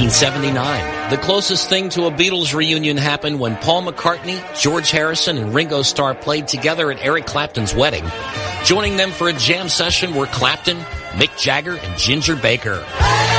1979, the closest thing to a Beatles reunion happened when Paul McCartney, George Harrison, and Ringo Starr played together at Eric Clapton's wedding. Joining them for a jam session were Clapton, Mick Jagger, and Ginger Baker.